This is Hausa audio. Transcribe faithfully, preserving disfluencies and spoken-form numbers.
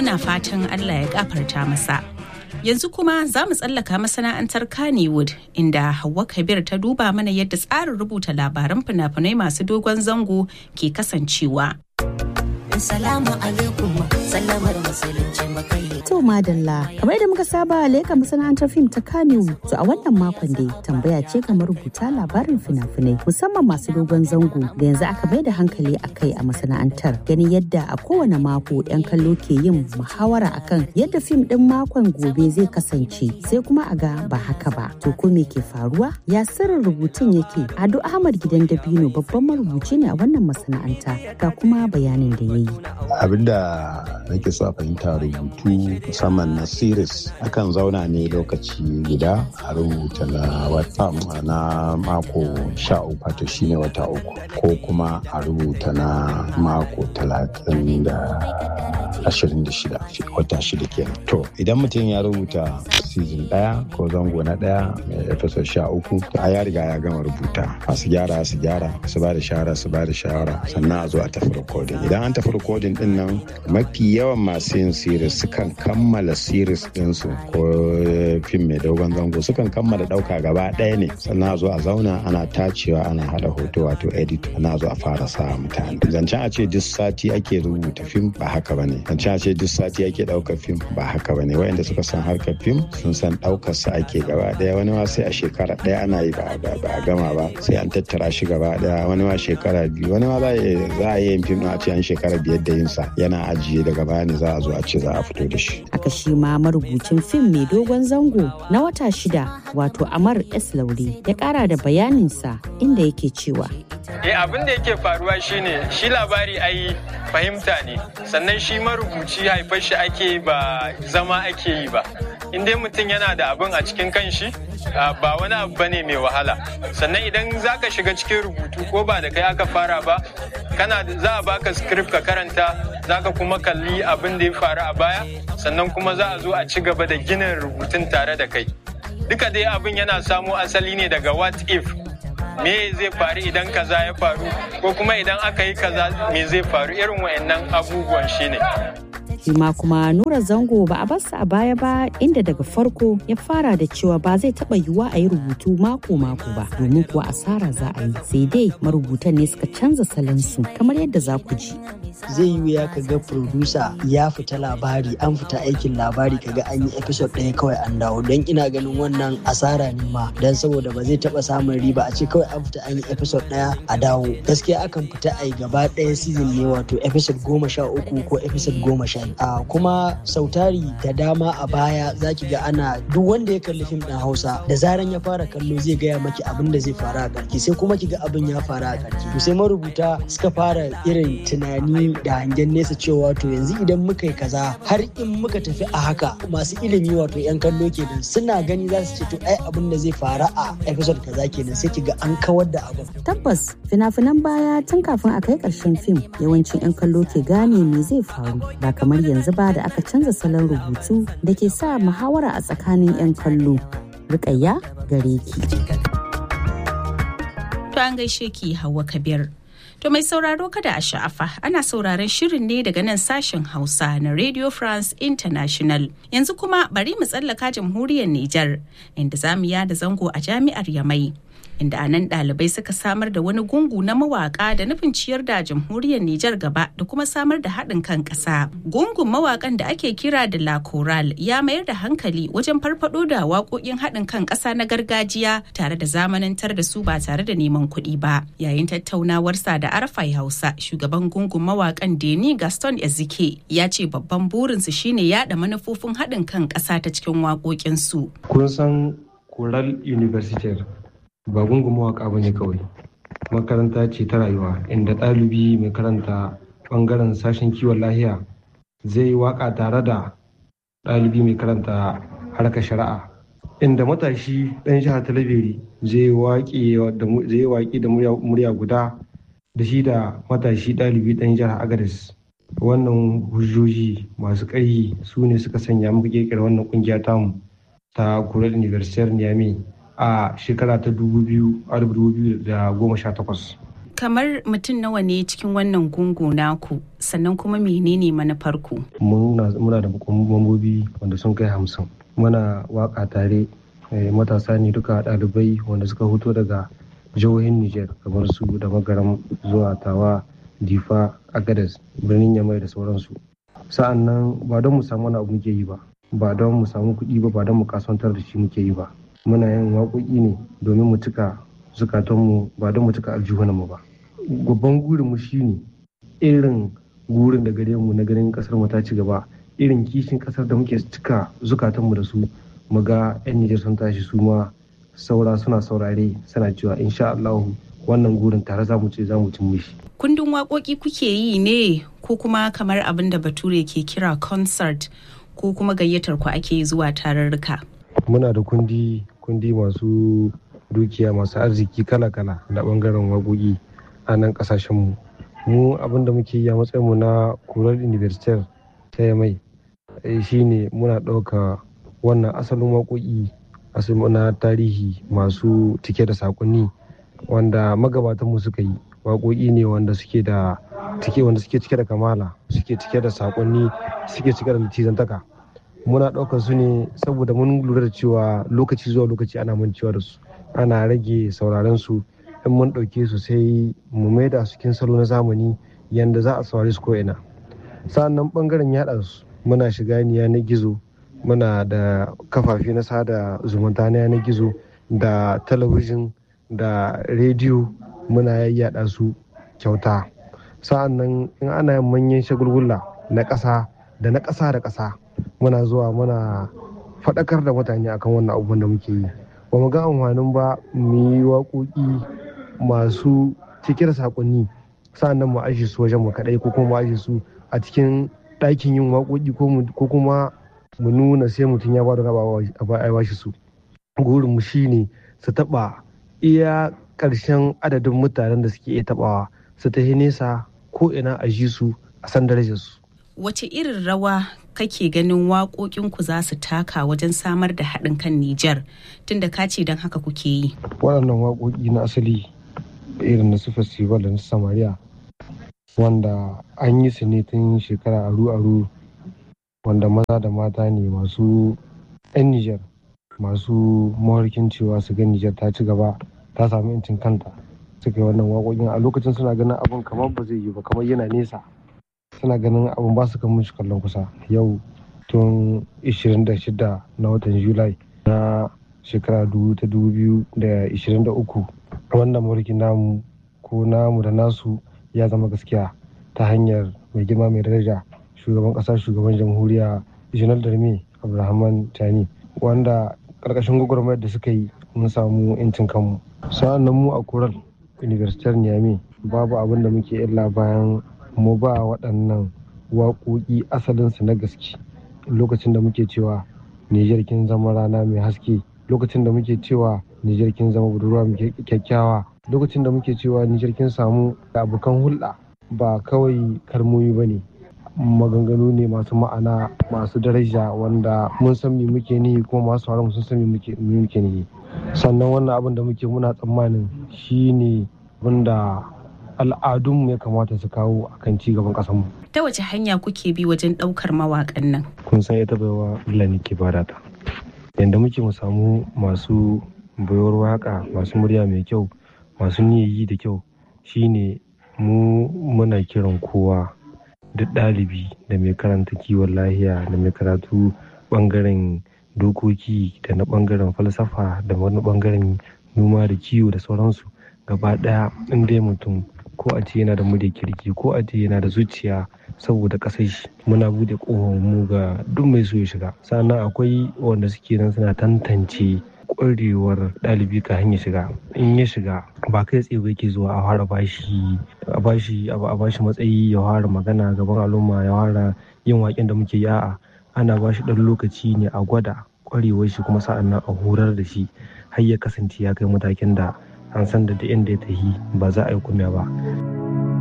muna fatan Allah ya gafarta masa. Yanzu kuma za mu tsallaka masana'antar Kannywood inda Hauwa Kabir ta duba mana yadda tsarin rubuta labaran fina-finai masu dogon zango ke kasancewa. Salamu alaikum, sallamar musulunci makai. To madalla, kamar da muka saba leka masana'antar fim ta Kannywood. To a wannan makon dai tambaya ce kamar rubuta labarin fina-finai musamman masu dogon zango da yanzu aka mai da hankali a kai a masana'antar. Ganin yadda a kowane mako 'yan kallo ke yin muhawara akan yadda fim din makon gobe zai kasance sai kuma a ga ba haka ba. To ko me ke faruwa? Ya sirrin rubutun yake? Ado Ahmad Gidan Dabino babban marubuci ne a wannan masana'anta ga kuma bayanin da ya yi. Abinda nake so a fahimta rubutu musamman na series akan zauna ne lokaci guda a rubuta na wata na mako sha uku wato shine wata uku ko kuma a rubuta na mako talatin da ashirin da shida wata shida kenan. To idan mutum ya rubuta season daya ko zango na daya mai episode sha uku to a ya riga ya gama rubuta masu gyara su gyara su ba da shawara su ba da shawara sannan a zo a tafi recording. Idan an tafi recording din nan mafi yawan masu yin series sukan kammala series ɗinsu ko fim mai dogon zango sukan kammala ɗauka gaba ɗaya ne sannan a zo a zauna ana tacewa ana hada hoto wato edit ana zo a fara sa mutane. Zancen a ce duk sati ake rubuta fim ba haka bane. Zancen a ce duk sati ake ɗaukar fim ba haka bane. Wayanda suka san harkar fim sun san ɗaukar sa ake gaba ɗaya, wani ma sai a shekara ɗaya ana yi ba a gama ba sai an tattara shi gaba ɗaya, wani ma shekara biyu, wani ma za a yi yin fim a ce an shekara biyar da yin sa yana ajiye daga baya ne za a zo a ce za a fito da shi. Aka shi ma marubucin fim mai dogon zango na wata shida wato Amar S. Laure ya kara da bayaninsa inda yake cewa. Eh abin da yake faruwa shine shi labari ai fahimta ne sannan shi marubuci haifar shi ake ba zama ake yi ba. In dai mutum yana da abin a cikin kanshi ba wani abu bane mai wahala. Sannan idan zaka shiga cikin rubutu ko ba da kai aka fara ba kana za a baka script ka karanta zaka kuma kalli abin da ya faru a baya sannan kuma za a zo a ci gaba da ginin rubutun tare da kai. Duka dai abin yana samo asali ne daga what if, me zai faru idan kaza ya faru ko kuma idan aka yi kaza me zai faru, irin wayannan abubuwan shine. Shima kuma Nura Zango ba a barsa a baya ba inda daga farko ya fara da cewa ba zai taba yiwuwa a yi rubutu mako-mako ba domin kuwa asara za a yi sai dai marubutan ne suka canza salansu kamar yadda za ku ji. Zai yi wuya ka ga producer ya fita labari an fita aikin labari kaga an yi episode ɗaya kawai an dawo don ina ganin wannan asara ne ma don saboda ba zai taba samun riba a ce kawai an fita an yi episode ɗaya a dawo. Gaskiya akan fita a yi gaba ɗaya season ne wato episode goma sha uku ko episode goma sha Uh, kuma sautari da dama a baya zaki ga ana duk wanda ya kalli fim ɗin Hausa da zaran ya fara kallo zai gaya maki abin da zai faru a ƙarshe sai kuma ki ga abin ya faru a ƙarshe. To sai marubuta suka fara irin tunani da hangen nesa cewa to yanzu idan muka yi kaza har in muka tafi a haka masu ilimi wato yan kallo kenan suna gani za su ce to ai abin da zai faru a episode kaza kenan sai ki ga an kawar da abin. Tabbas fina-finan baya tun kafin a kai ƙarshen fim yawancin yan kallo ke gane me zai faru ba kamar yanzu ba da aka canza salon rubutu da ke sa muhawara a tsakanin 'yan kallo. Rukayya gare ki. To an gaishe ki Hauwa Kabir. To mai sauraro kada a sha'afa ana sauraron shirin ne daga nan sashen Hausa na Radio France International. Yanzu kuma bari mu tsallaka jamhuriyar Nijar inda zamu yada zango a jami'ar Yamai. Inda anan ɗalibai suka samar da wani gungu na mawaƙa da nufin ciyar da jamhuriyar Nijar gaba da kuma samar da haɗin kan ƙasa. Gungun mawaƙan da ake kira da La Chorale ya mayar da hankali wajen farfaɗo da waƙoƙin haɗin kan ƙasa na gargajiya tare da zamanantar da su ba tare da neman kuɗi ba. Yayin tattaunawarsa da Arafai Hausa, shugaban gungun mawaƙan Deni Gaston Ezike ya ce babban burinsu shine yaɗa manufofin haɗin kan ƙasa ta cikin waƙoƙinsu. Kun san Chorale Universitaire ba gungun mawaƙa ba ne kawai, makaranta ce ta rayuwa inda ɗalibi mai karanta ɓangaren sashen kiwon lahiya zai yi waƙa tare da ɗalibi mai karanta harkar shari'a, inda matashi ɗan jihar Talabiri zai yi waƙi da murya guda da shi da matashi ɗalibi ɗan jihar Agadez. Wannan hujjoji masu ƙarfi su ne suka sanya muka ƙirƙira wannan ƙungiya tamu ta Chorale Universitaire Niamey a shekara ta dubu biyu da goma sha takwas. kamar mutum nawa ne cikin wannan gungu naku, sannan kuma menene manufarku? Muna da mambobi wanda sun kai hamsin. Muna waka tare, matasa ne duka ɗalibai wanda suka fito daga jihohin Nijar kamar su da Magaram zuwa Tawa, Difa, Agadez, birnin Yamai da sauransu. Sa'an nan ba don mu samu wani abu muke yi ba, ba don mu samu kuɗi ba, ba don mu kasuwantar da shi muke yi ba. Muna yin waƙoƙi ne domin mu cika zukatanmu, ba don mu cika aljihunanmu ba. Babban gurinmu shi ne irin gurin da gare mu na ganin ƙasar mu ta ci gaba, irin kishin ƙasar da muke cika zukatanmu da su, mu ga 'yan Nijar sun tashi su ma saura suna saurare suna cewa insha Allah wannan gurin tare za mu ce za mu cin mishi. Kundin waƙoƙi kuke yi ne ko kuma kamar abin da Bature ke kira concert, ko kuma gayyatar ku ake zuwa tarurruka? Muna da kundi kundi masu dukiya masu arziki kala-kala na bangaren waƙoƙi a nan ƙasashenmu. Mu abin da muke yi a matsayinmu na Kural University ta Yamai shine muna ɗauka wannan asalin waƙoƙi asalin na tarihi masu cike da saƙonni wanda magabatanmu suka yi. Waƙoƙi ne wanda suke da cike wanda suke cike da kamala, suke cike da saƙonni, suke cike da litizantaka. Muna ɗaukar su ne saboda mun lura da cewa lokaci zuwa lokaci ana mancewa da su, ana rage sauraron su. In mun ɗauke su sai mu maida su cikin salo na zamani yanda za a saurare su ko'ina. Sa'annan ɓangaren yaɗa su muna shiga yanar gizo, muna da kafafe na sada zumunta na yanar gizo da talabijin da rediyo, muna yaɗa su kyauta. Sa'annan in ana yin manyan shagulgula na ƙasa da na ƙasa da ƙasa, muna zuwa muna faɗakar da mutane akan wannan abubuwan da muke yi. Ba mu ga amfanin ba mu yi waƙoƙi masu cike da saƙonni sa'annan mu aje su wajen mu kaɗai, ko kuma mu aje su a cikin ɗakin yin waƙoƙi, ko kuma mu nuna sai mutum ya bada raba a bashi su. Gurin mu shine su taɓa iya ƙarshen adadin mutanen da suke iya taɓawa, su tafi nesa ko ina a ji su a san darajar su. Wace irin rawa kake ganin waƙoƙinku za su taka wajen samar da haɗin kan Nijar, tunda ka ce don haka kuke yi? Waɗannan waƙoƙi na asali irin na su festival da na Samariya, wanda an yi su ne tun shekara aru-aru, wanda maza da mata ne masu 'yan Nijar masu mawarkin cewa su ga Nijar ta ci gaba, ta samu 'yancin kanta, suka yi wannan waƙoƙin. A lokacin suna ganin abin kamar ba zai yi ba, kamar yana nesa, suna ganin abin ba su kan mushi kallon kusa. Yau tun ishirin da shida na watan Julai na shekara ta dubu biyu da ishirin da uku wannan mulki namu ko namu da nasu ya zama gaskiya ta hanyar mai girma mai daraja shugaban ƙasa, shugaban jamhuriya General Darme Abdulrahman Tani, wanda ƙarƙashin gwagwarmayar da suka yi mun samu 'yancin kanmu. Sa'an nan mu a Kural University Niamey babu abin da muke illa bayan mu ba waɗannan waƙoƙi asalinsu na gaske. Lokacin da muke cewa Nijar kin zama rana mai haske, lokacin da muke cewa Nijar kin zama budurwa mai kyakkyawa, lokacin da muke cewa Nijar kin samu abokan hulɗa, ba kawai kalmomi ba ne, maganganu ne masu ma'ana, masu daraja, wanda mun san me muke nihi kuma masu sauraron sun san me muke nihi. Sannan wannan abin da muke muna tsammanin shine wanda al'adunmu ya kamata su kawo akan ci gaban ƙasarmu. Ta wace hanya kuke bi wajen ɗaukar mawaƙan nan? Kun san ita baiwa Allah ne ke bada ta. Yanda muke mu samu masu baiwar waƙa, masu murya mai kyau, masu niyyayi da kyau, shine mu muna kiran kowa, duk ɗalibi da mai karanta kiwon lahiya da mai karatu ɓangaren dokoki da na ɓangaren falsafa da wani ɓangaren noma da kiwo da sauransu, gaba ɗaya in dai mutum ko a ce yana da murya kirki ko a ce yana da zuciya saboda ƙasar shi, muna bude ƙofar mu ga duk mai so ya shiga. Sannan akwai wanda suke nan suna tantance ƙwarewar ɗalibi ka hanyar shiga. In ya shiga ba kai tsaye ba yake zuwa a fara bashi a bashi a bashi matsayi ya fara magana gaban al'umma, ya fara yin waƙen da muke yi. A'a, ana bashi ɗan lokaci ne a gwada ƙwarewar shi, kuma sa'annan a horar da shi har ya kasance ya kai matakin da an san da duk inda ya tafi ba za a yi kumya ba.